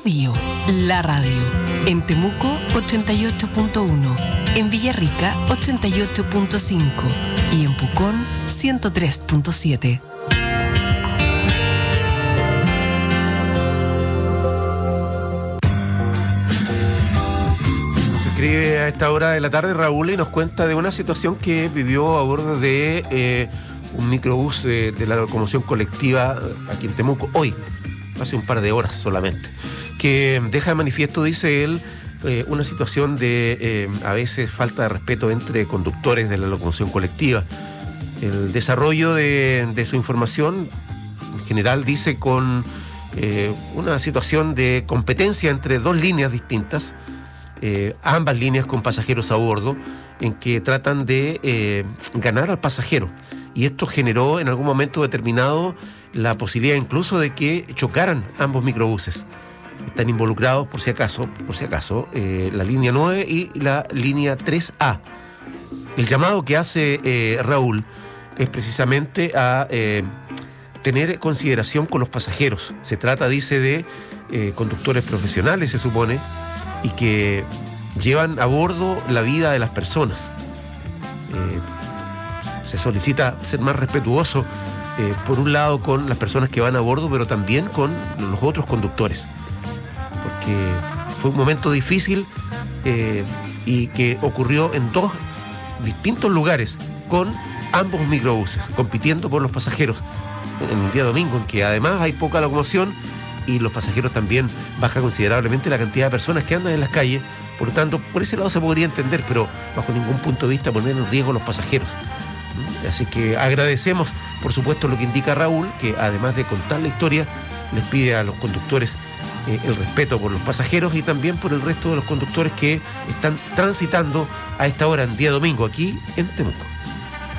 Bío, la radio. En Temuco 88.1, en Villarrica 88.5 y en Pucón 103.7. Escribe a esta hora de la tarde Raúl y nos cuenta de una situación que vivió a bordo de un microbús de la locomoción colectiva aquí en Temuco hoy, hace un par de horas solamente, que deja de manifiesto, dice él, una situación de a veces falta de respeto entre conductores de la locomoción colectiva. El desarrollo de su información en general dice con una situación de competencia entre dos líneas distintas, ambas líneas con pasajeros a bordo, en que tratan de ganar al pasajero, y esto generó en algún momento determinado la posibilidad incluso de que chocaran ambos microbuses. Están involucrados, por si acaso, la línea 9 y la línea 3A. El llamado que hace Raúl es precisamente a tener consideración con los pasajeros. Se trata, dice, de conductores profesionales, se supone, y que llevan a bordo la vida de las personas. Se solicita ser más respetuoso, por un lado con las personas que van a bordo, pero también con los otros conductores, porque fue un momento difícil y que ocurrió en dos distintos lugares con ambos microbuses compitiendo por los pasajeros en un día domingo en que además hay poca locomoción y los pasajeros también baja considerablemente la cantidad de personas que andan en las calles. Por lo tanto, por ese lado se podría entender, pero bajo ningún punto de vista poner en riesgo a los pasajeros. Así que agradecemos, por supuesto, lo que indica Raúl, que además de contar la historia, les pide a los conductores el respeto por los pasajeros y también por el resto de los conductores que están transitando a esta hora en día domingo aquí en Temuco.